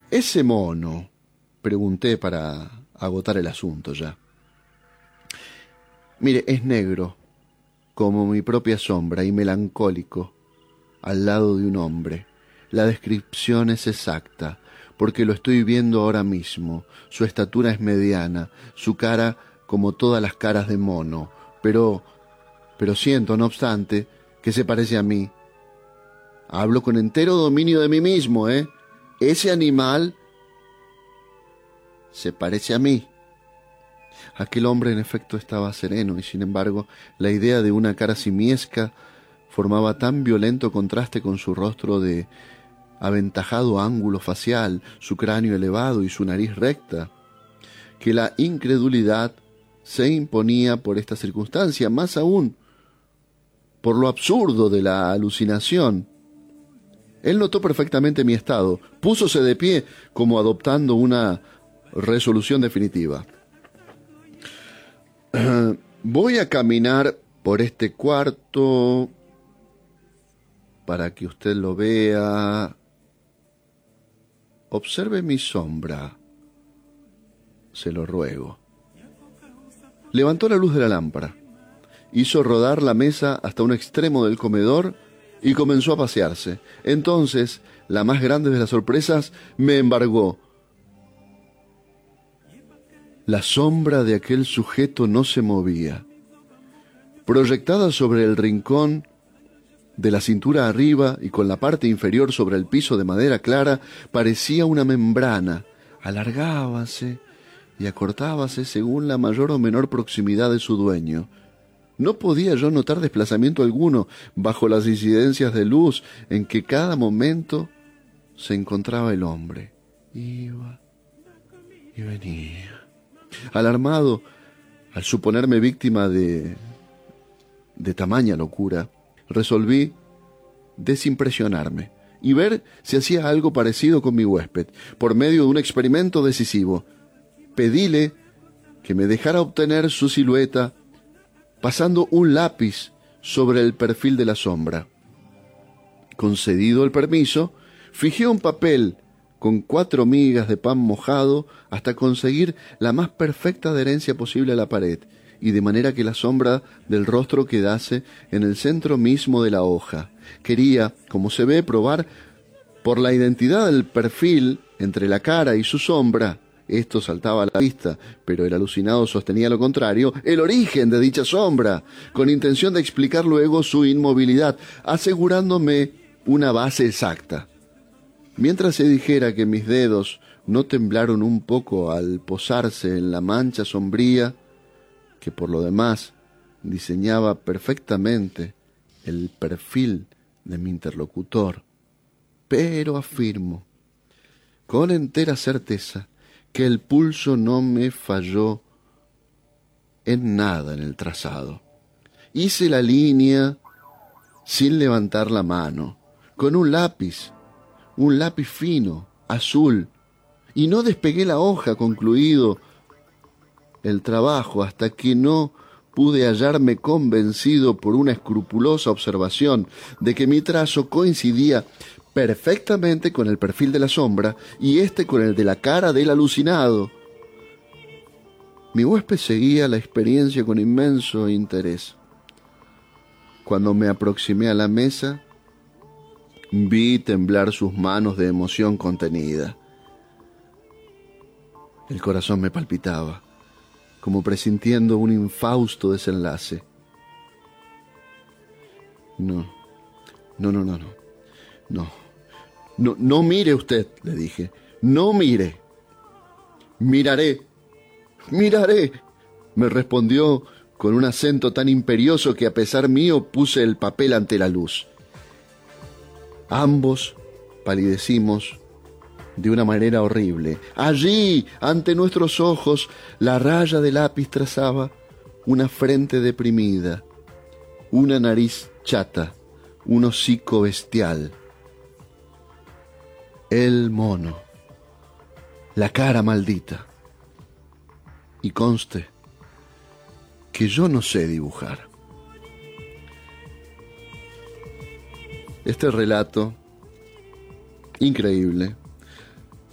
Ese mono, pregunté para agotar el asunto ya. Mire, es negro, como mi propia sombra, y melancólico, al lado de un hombre. La descripción es exacta, porque lo estoy viendo ahora mismo. Su estatura es mediana, su cara como todas las caras de mono, pero siento, no obstante, que se parece a mí. Hablo con entero dominio de mí mismo, ¿eh? Ese animal se parece a mí. Aquel hombre en efecto estaba sereno y sin embargo la idea de una cara simiesca formaba tan violento contraste con su rostro de aventajado ángulo facial, su cráneo elevado y su nariz recta, que la incredulidad se imponía por esta circunstancia, más aún por lo absurdo de la alucinación. Él notó perfectamente mi estado, púsose de pie como adoptando una resolución definitiva. Voy a caminar por este cuarto para que usted lo vea. Observe mi sombra, se lo ruego. Levantó la luz de la lámpara, hizo rodar la mesa hasta un extremo del comedor y comenzó a pasearse. Entonces, la más grande de las sorpresas me embargó. La sombra de aquel sujeto no se movía. Proyectada sobre el rincón, de la cintura arriba y con la parte inferior sobre el piso de madera clara, parecía una membrana. Alargábase y acortábase según la mayor o menor proximidad de su dueño. No podía yo notar desplazamiento alguno bajo las incidencias de luz en que cada momento se encontraba el hombre. Iba y venía. Alarmado, al suponerme víctima de tamaña locura, resolví desimpresionarme y ver si hacía algo parecido con mi huésped, por medio de un experimento decisivo. Pedíle que me dejara obtener su silueta pasando un lápiz sobre el perfil de la sombra. Concedido el permiso, fijé un papel con 4 migas de pan mojado hasta conseguir la más perfecta adherencia posible a la pared, y de manera que la sombra del rostro quedase en el centro mismo de la hoja. Quería, como se ve, probar por la identidad del perfil entre la cara y su sombra. Esto saltaba a la vista, pero el alucinado sostenía lo contrario, el origen de dicha sombra, con intención de explicar luego su inmovilidad, asegurándome una base exacta. Mientras se dijera que mis dedos no temblaron un poco al posarse en la mancha sombría, que por lo demás diseñaba perfectamente el perfil de mi interlocutor, pero afirmo con entera certeza que el pulso no me falló en nada en el trazado. Hice la línea sin levantar la mano, con un lápiz fino, azul, y no despegué la hoja concluido el trabajo hasta que no pude hallarme convencido por una escrupulosa observación de que mi trazo coincidía perfectamente con el perfil de la sombra y este con el de la cara del alucinado. Mi huésped seguía la experiencia con inmenso interés. Cuando me aproximé a la mesa, vi temblar sus manos de emoción contenida. El corazón me palpitaba, como presintiendo un infausto desenlace. No mire usted, le dije, no mire. Miraré, me respondió con un acento tan imperioso que a pesar mío puse el papel ante la luz. Ambos palidecimos de una manera horrible. Allí, ante nuestros ojos, la raya de lápiz trazaba una frente deprimida, una nariz chata, un hocico bestial. El mono, la cara maldita. Y conste que yo no sé dibujar. Este relato increíble